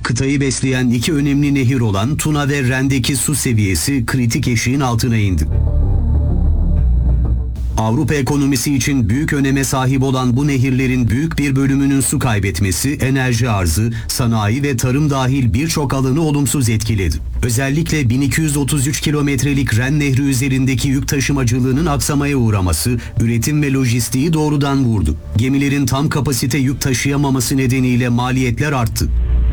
Kıtayı besleyen iki önemli nehir olan Tuna ve Ren'deki su seviyesi kritik eşiğin altına indi. Avrupa ekonomisi için büyük öneme sahip olan bu nehirlerin büyük bir bölümünün su kaybetmesi, enerji arzı, sanayi ve tarım dahil birçok alanı olumsuz etkiledi. Özellikle 1233 kilometrelik Ren Nehri üzerindeki yük taşımacılığının aksamaya uğraması, üretim ve lojistiği doğrudan vurdu. Gemilerin tam kapasite yük taşıyamaması nedeniyle maliyetler arttı.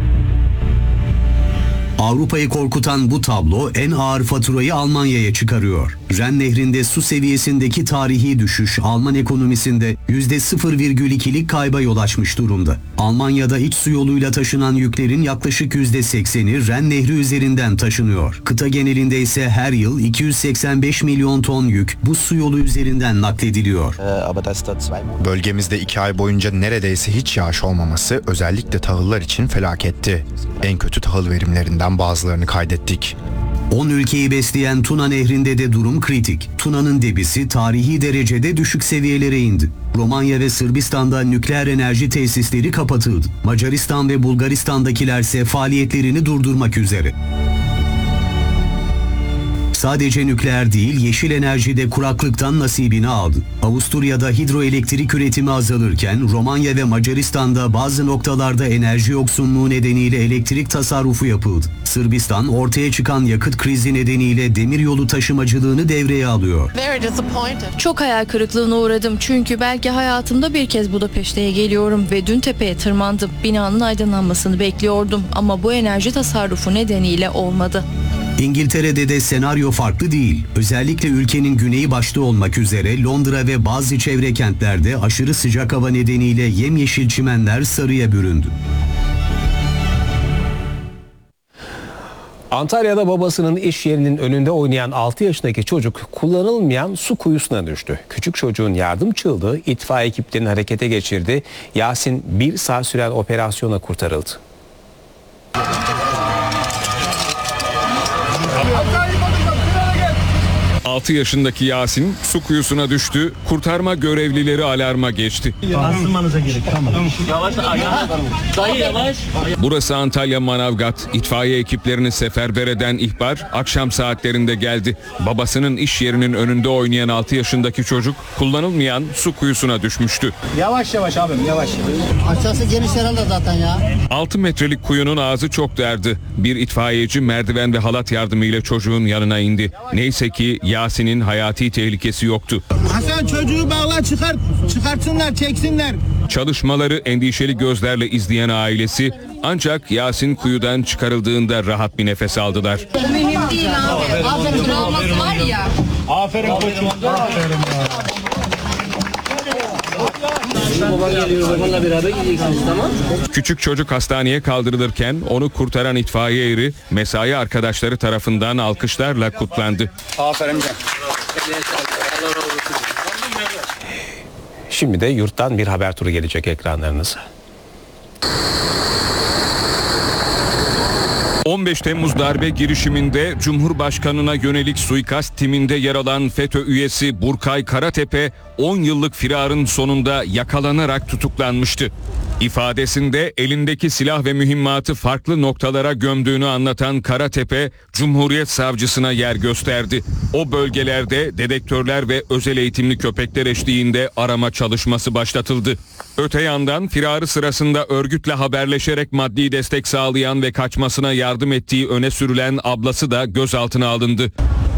Avrupa'yı korkutan bu tablo en ağır faturayı Almanya'ya çıkarıyor. Ren Nehri'nde su seviyesindeki tarihi düşüş Alman ekonomisinde %0,2'lik kayba yol açmış durumda. Almanya'da iç su yoluyla taşınan yüklerin yaklaşık %80'i Ren Nehri üzerinden taşınıyor. Kıta genelinde ise her yıl 285 milyon ton yük bu su yolu üzerinden naklediliyor. Bölgemizde 2 ay boyunca neredeyse hiç yağış olmaması özellikle tahıllar için felaketti. En kötü tahıl verimlerinden bazılarını kaydettik. 10 ülkeyi besleyen Tuna Nehri'nde de durum kritik. Tuna'nın debisi tarihi derecede düşük seviyelere indi. Romanya ve Sırbistan'da nükleer enerji tesisleri kapatıldı. Macaristan ve Bulgaristan'dakilerse faaliyetlerini durdurmak üzere. Sadece nükleer değil, yeşil enerji de kuraklıktan nasibini aldı. Avusturya'da hidroelektrik üretimi azalırken Romanya ve Macaristan'da bazı noktalarda enerji yoksunluğu nedeniyle elektrik tasarrufu yapıldı. Sırbistan ortaya çıkan yakıt krizi nedeniyle demiryolu taşımacılığını devreye alıyor. Çok hayal kırıklığına uğradım çünkü belki hayatımda bir kez Budapeşte'ye geliyorum ve dün tepeye tırmandım. Binanın aydınlanmasını bekliyordum ama bu enerji tasarrufu nedeniyle olmadı. İngiltere'de de senaryo farklı değil. Özellikle ülkenin güneyi başta olmak üzere Londra ve bazı çevre kentlerde aşırı sıcak hava nedeniyle yemyeşil çimenler sarıya büründü. Antalya'da babasının iş yerinin önünde oynayan 6 yaşındaki çocuk kullanılmayan su kuyusuna düştü. Küçük çocuğun yardım çığlığı itfaiye ekiplerini harekete geçirdi. Yasin 1 saat süren operasyona kurtarıldı. 6 yaşındaki Yasin su kuyusuna düştü. Kurtarma görevlileri alarma geçti. Asılmanıza gerek. Tamam. Yavaş ayağa. Dayı yavaş. Burası Antalya Manavgat. İtfaiye ekiplerini seferber eden ihbar akşam saatlerinde geldi. Babasının iş yerinin önünde oynayan 6 yaşındaki çocuk kullanılmayan su kuyusuna düşmüştü. Yavaş yavaş abim yavaş. Aşağısı geniş herhalde zaten ya. 6 metrelik kuyunun ağzı çok derdi. Bir itfaiyeci merdiven ve halat yardımıyla çocuğun yanına indi. Neyse ki Yasin'in hayati tehlikesi yoktu. Hasan çocuğu bağla çıkartsınlar çeksinler. Çalışmaları endişeli gözlerle izleyen ailesi ancak Yasin kuyudan çıkarıldığında rahat bir nefes aldılar. Mühim değil abi. Aferin olması var ya. Aferin koçum. Aferin. Babanla beraber gideceksiniz, tamam? Küçük çocuk hastaneye kaldırılırken onu kurtaran itfaiye eri mesai arkadaşları tarafından alkışlarla kutlandı. Aferin. Şimdi de yurttan bir haber turu gelecek ekranlarınıza. 15 Temmuz darbe girişiminde Cumhurbaşkanı'na yönelik suikast timinde yer alan FETÖ üyesi Burkay Karatepe 10 yıllık firarın sonunda yakalanarak tutuklanmıştı. İfadesinde elindeki silah ve mühimmatı farklı noktalara gömdüğünü anlatan Karatepe, Cumhuriyet Savcısına yer gösterdi. O bölgelerde dedektörler ve özel eğitimli köpekler eşliğinde arama çalışması başlatıldı. Öte yandan firarı sırasında örgütle haberleşerek maddi destek sağlayan ve kaçmasına yardım ettiği öne sürülen ablası da gözaltına alındı.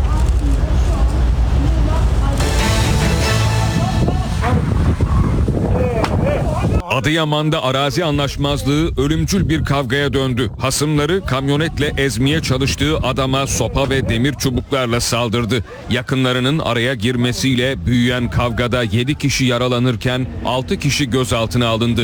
Adıyaman'da arazi anlaşmazlığı ölümcül bir kavgaya döndü. Hasımları kamyonetle ezmeye çalıştığı adama sopa ve demir çubuklarla saldırdı. Yakınlarının araya girmesiyle büyüyen kavgada 7 kişi yaralanırken 6 kişi gözaltına alındı.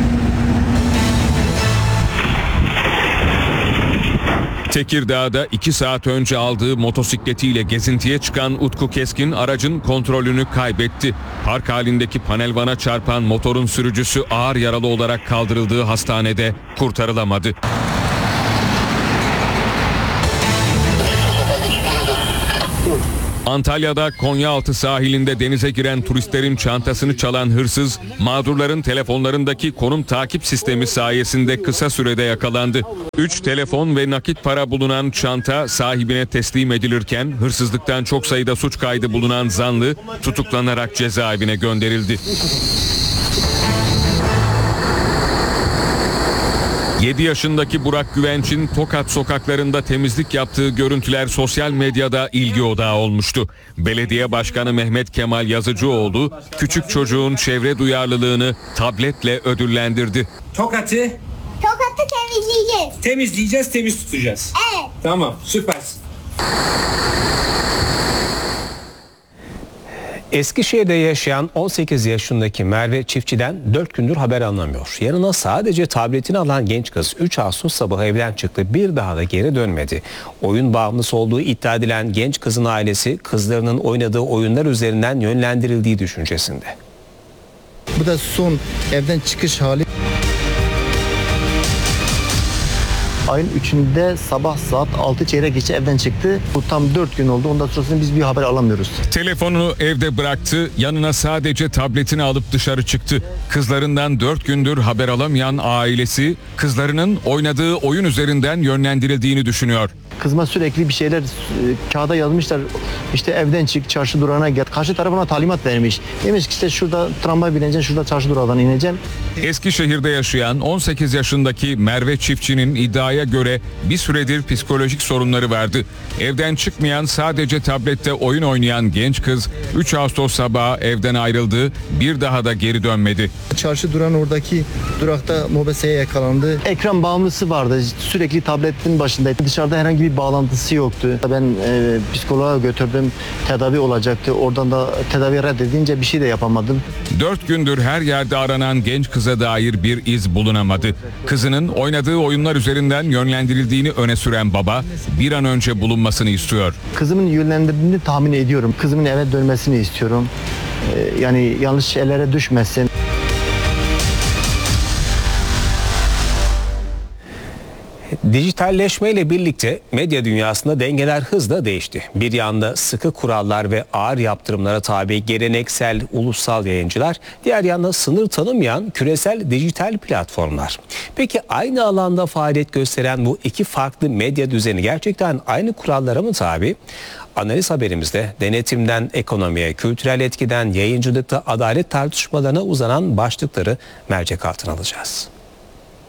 Tekirdağ'da 2 saat önce aldığı motosikletiyle gezintiye çıkan Utku Keskin aracın kontrolünü kaybetti. Park halindeki panelvana çarpan motorun sürücüsü ağır yaralı olarak kaldırıldığı hastanede kurtarılamadı. Antalya'da Konyaaltı sahilinde denize giren turistlerin çantasını çalan hırsız, mağdurların telefonlarındaki konum takip sistemi sayesinde kısa sürede yakalandı. 3 telefon ve nakit para bulunan çanta sahibine teslim edilirken hırsızlıktan çok sayıda suç kaydı bulunan zanlı tutuklanarak cezaevine gönderildi. 7 yaşındaki Burak Güvenç'in Tokat sokaklarında temizlik yaptığı görüntüler sosyal medyada ilgi odağı olmuştu. Belediye Başkanı Mehmet Kemal Yazıcıoğlu küçük çocuğun çevre duyarlılığını tabletle ödüllendirdi. Tokat'ı temizleyeceğiz. temizleyeceğiz, temiz tutacağız. Evet. Tamam, süpersin. Eskişehir'de yaşayan 18 yaşındaki Merve Çiftçi'den 4 gündür haber alınamıyor. Yanına sadece tabletini alan genç kız 3 Ağustos sabahı evden çıktı. Bir daha da geri dönmedi. Oyun bağımlısı olduğu iddia edilen genç kızın ailesi kızlarının oynadığı oyunlar üzerinden yönlendirildiği düşüncesinde. Bu da son evden çıkış hali. Ayın 3'ünde sabah saat 6 çeyrek geçe evden çıktı. Bu tam 4 gün oldu. Ondan sonrasında biz bir haber alamıyoruz. Telefonunu evde bıraktı, yanına sadece tabletini alıp dışarı çıktı. Kızlarından 4 gündür haber alamayan ailesi kızlarının oynadığı oyun üzerinden yönlendirildiğini düşünüyor. Kızıma sürekli bir şeyler kağıda yazmışlar. İşte evden çık, çarşı durağına gel. Karşı tarafına talimat vermiş. Demiş ki işte şurada tramvay bineceksin, şurada çarşı durağından ineceksin. Eskişehir'de yaşayan 18 yaşındaki Merve Çiftçi'nin iddiaya göre bir süredir psikolojik sorunları vardı. Evden çıkmayan, sadece tablette oyun oynayan genç kız 3 Ağustos sabahı evden ayrıldı, bir daha da geri dönmedi. Çarşı durağın oradaki durakta mobeseye yakalandı. Ekran bağımlısı vardı. Sürekli tabletin başındaydı. Dışarıda herhangi bir bağlantısı yoktu. Ben psikoloğa götürdüm. Tedavi olacaktı. Oradan da tedavi reddedince bir şey de yapamadım. 4 gündür her yerde aranan genç kıza dair bir iz bulunamadı. Kızının oynadığı oyunlar üzerinden yönlendirildiğini öne süren baba bir an önce bulunmasını istiyor. Kızımın yönlendirdiğini tahmin ediyorum. Kızımın eve dönmesini istiyorum. Yani yanlış ellere düşmesin. Dijitalleşmeyle birlikte medya dünyasında dengeler hızla değişti. Bir yanda sıkı kurallar ve ağır yaptırımlara tabi geleneksel ulusal yayıncılar, diğer yanda sınır tanımayan küresel dijital platformlar. Peki aynı alanda faaliyet gösteren bu iki farklı medya düzeni gerçekten aynı kurallara mı tabi? Analiz haberimizde denetimden ekonomiye, kültürel etkiden yayıncılıkta adalet tartışmalarına uzanan başlıkları mercek altına alacağız.